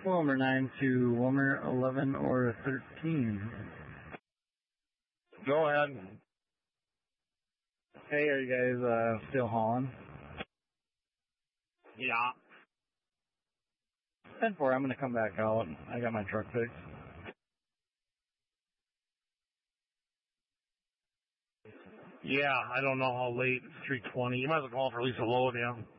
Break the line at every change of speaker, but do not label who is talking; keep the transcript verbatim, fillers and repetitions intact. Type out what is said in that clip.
Wilmer nine to Wilmer eleven or thirteen.
Go ahead.
Hey, are you guys uh, still hauling?
Yeah.
ten four, I'm going to come back out. I got my truck fixed.
Yeah, I don't know how late. It's three twenty. You might as well call for at least a load, yeah.